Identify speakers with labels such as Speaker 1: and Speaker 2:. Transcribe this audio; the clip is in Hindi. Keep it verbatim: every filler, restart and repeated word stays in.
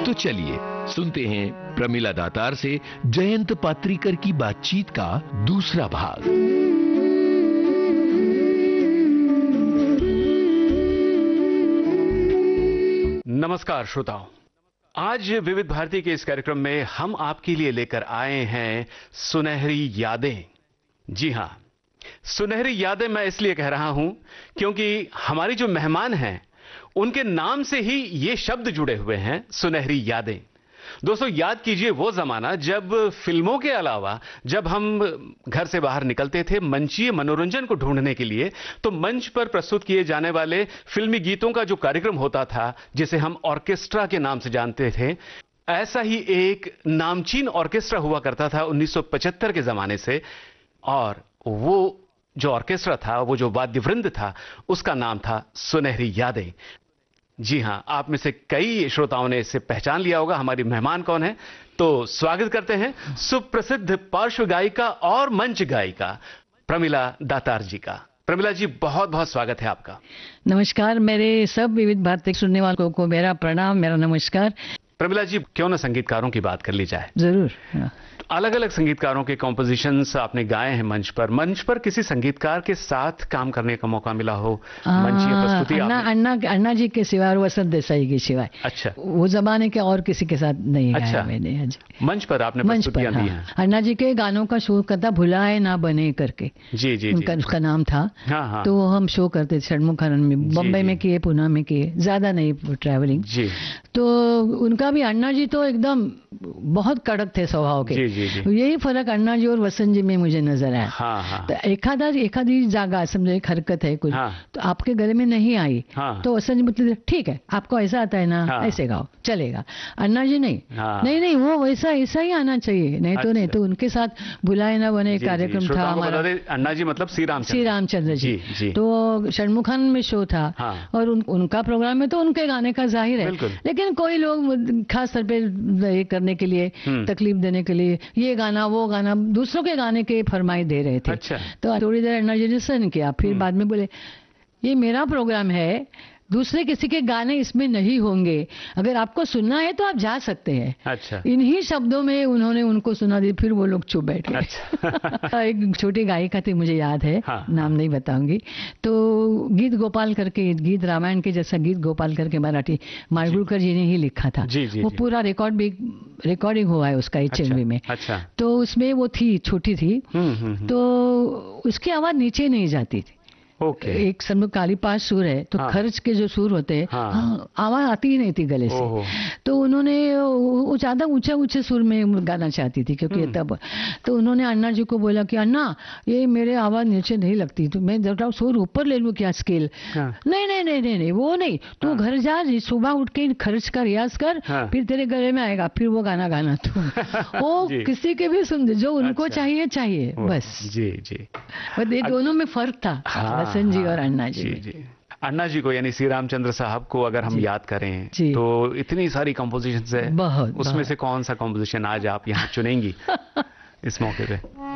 Speaker 1: तो चलिए सुनते हैं प्रमिला दातार से जयंत पात्रीकर की बातचीत का दूसरा भाग।
Speaker 2: नमस्कार श्रोताओं, आज विविध भारती के इस कार्यक्रम में हम आपके लिए लेकर आए हैं सुनहरी यादें। जी हां, सुनहरी यादें मैं इसलिए कह रहा हूं क्योंकि हमारी जो मेहमान हैं उनके नाम से ही ये शब्द जुड़े हुए हैं, सुनहरी यादें। दोस्तों, याद कीजिए वो जमाना जब फिल्मों के अलावा जब हम घर से बाहर निकलते थे मंचीय मनोरंजन को ढूंढने के लिए, तो मंच पर प्रस्तुत किए जाने वाले फिल्मी गीतों का जो कार्यक्रम होता था जिसे हम ऑर्केस्ट्रा के नाम से जानते थे, ऐसा ही एक नामचीन ऑर्केस्ट्रा हुआ करता था उन्नीस सौ पचहत्तर के जमाने से। और वो जो ऑर्केस्ट्रा था, वो जो वाद्य वृंद था, उसका नाम था सुनहरी यादें। जी हां, आप में से कई श्रोताओं ने इसे पहचान लिया होगा। हमारी मेहमान कौन है, तो स्वागत करते हैं सुप्रसिद्ध पार्श्व गायिका और मंच गायिका प्रमिला दातार जी का। प्रमिला जी, बहुत बहुत स्वागत है आपका।
Speaker 3: नमस्कार, मेरे सब विविध भारती सुनने वालों को मेरा प्रणाम, मेरा नमस्कार।
Speaker 2: प्रमिला जी, क्यों ना संगीतकारों की बात कर ली जाए।
Speaker 3: जरूर।
Speaker 2: अलग अलग संगीतकारों के कॉम्पोजिशंस आपने गाए हैं मंच पर। मंच पर किसी संगीतकार के साथ काम करने का मौका मिला हो, मंचीय प्रस्तुति?
Speaker 3: अन्ना अन्ना अन्ना जी के सिवाय और वसंत देसाई के सिवाय।
Speaker 2: अच्छा।
Speaker 3: वो जमाने के और किसी के साथ नहीं गाया।
Speaker 2: अच्छा।
Speaker 3: मैंने
Speaker 2: मंच पर आपने प्रस्तुतियां दी हैं।
Speaker 3: अन्ना जी के गानों का शो करता भुलाए ना बने करके।
Speaker 2: जी जी
Speaker 3: उनका
Speaker 2: जी।
Speaker 3: उसका नाम था।
Speaker 2: हाँ हाँ।
Speaker 3: तो हम शो करते थे षणमुखानंद में, बम्बई में किए, पुणे में किए, ज्यादा नहीं ट्रैवलिंग।
Speaker 2: जी।
Speaker 3: तो उनका भी, अन्ना जी तो एकदम बहुत कड़क थे स्वभाव के।
Speaker 2: जी जी जी।
Speaker 3: यही फर्क अन्ना जी और वसंत जी में मुझे नजर आया।
Speaker 2: हाँ हाँ।
Speaker 3: तो एखादा एखादी जागा, समझो एक हरकत है कुछ,
Speaker 2: हाँ।
Speaker 3: तो आपके गले में नहीं आई,
Speaker 2: हाँ।
Speaker 3: तो वसंत जी मतलब ठीक है, आपको ऐसा आता है ना,
Speaker 2: हाँ।
Speaker 3: ऐसे गाओ, चलेगा। अन्ना जी नहीं,
Speaker 2: हाँ।
Speaker 3: नहीं नहीं वो वैसा ऐसा ही आना चाहिए, नहीं तो
Speaker 2: अच्छा।
Speaker 3: नहीं। तो उनके साथ भुलाए ना बने
Speaker 2: जी,
Speaker 3: कार्यक्रम
Speaker 2: जी।
Speaker 3: था
Speaker 2: श्रोताओं को
Speaker 3: हमारा।
Speaker 2: बता दें, अन्ना जी मतलब श्री रामचंद्र
Speaker 3: श्री रामचंद्र जी,
Speaker 2: जी, जी।
Speaker 3: तो षणमुखानंद में शो था।
Speaker 2: हाँ।
Speaker 3: और उन, उनका प्रोग्राम में तो उनके गाने का जाहिर है,
Speaker 2: बिल्कुल।
Speaker 3: लेकिन कोई लोग खास तौर पे ये करने के लिए,
Speaker 2: हम्म।
Speaker 3: तकलीफ देने के लिए, ये गाना वो गाना, दूसरों के गाने के फरमाई दे रहे थे।
Speaker 2: अच्छा।
Speaker 3: तो थोड़ी देर अन्ना जी ने सहन किया, फिर बाद में बोले ये मेरा प्रोग्राम है, दूसरे किसी के गाने इसमें नहीं होंगे, अगर आपको सुनना है तो आप जा सकते हैं।
Speaker 2: अच्छा।
Speaker 3: इन्हीं शब्दों में उन्होंने उनको सुना दी, फिर वो लोग चुप बैठ गए।
Speaker 2: अच्छा।
Speaker 3: एक छोटी गायिका थी, मुझे याद है,
Speaker 2: हाँ,
Speaker 3: नाम नहीं बताऊंगी, तो गीत गोपाल करके, गीत रामायण के जैसा गीत गोपाल करके मराठी, माडगुळकर जी ने ही लिखा था।
Speaker 2: जी, जी,
Speaker 3: वो
Speaker 2: जी।
Speaker 3: पूरा रिकॉर्ड भी रिकॉर्डिंग हुआ है उसका एचएमवी में।
Speaker 2: अच्छा।
Speaker 3: तो उसमें वो थी, छोटी थी,
Speaker 2: हम्म हम्म।
Speaker 3: तो उसकी आवाज नीचे नहीं जाती थी।
Speaker 2: ओके।
Speaker 3: एक समझो काली पास सुर है, तो
Speaker 2: हाँ।
Speaker 3: खर्च के जो सुर होते हैं,
Speaker 2: हाँ।
Speaker 3: हाँ, आवाज आती ही नहीं थी गले से।
Speaker 2: ओहो।
Speaker 3: तो उन्होंने वो ज्यादा ऊंचे ऊंचे सुर में गाना चाहती थी, क्योंकि तब तो उन्होंने अन्ना जी को बोला कि अन्ना ये मेरे आवाज नीचे नहीं लगती, तो मैं जरा सुर ऊपर ले लूं क्या, स्केल?
Speaker 2: हाँ।
Speaker 3: नहीं नहीं नहीं नहीं नहीं वो नहीं, तू
Speaker 2: हाँ।
Speaker 3: घर जा, सुबह उठ के खर्च का रियाज कर,
Speaker 2: हाँ।
Speaker 3: फिर तेरे गले में आएगा, फिर वो गाना गाना तू। वो
Speaker 2: जी।
Speaker 3: किसी के भी सुन, जो उनको
Speaker 2: अच्छा।
Speaker 3: चाहिए चाहिए
Speaker 2: ओह,
Speaker 3: बस।
Speaker 2: जी जी।
Speaker 3: बस ये दोनों में फर्क था,
Speaker 2: हाँ,
Speaker 3: वसंत जी
Speaker 2: हाँ,
Speaker 3: और अन्ना जी
Speaker 2: जी
Speaker 3: में।
Speaker 2: जी। अन्ना जी को, यानी श्री रामचंद्र साहब को अगर हम
Speaker 3: जी।
Speaker 2: याद करें
Speaker 3: जी।
Speaker 2: तो इतनी सारी कंपोजिशंस है,
Speaker 3: बहुत,
Speaker 2: उसमें
Speaker 3: बहुत।
Speaker 2: से कौन सा कंपोजिशन आज आप यहाँ चुनेंगी इस मौके पे?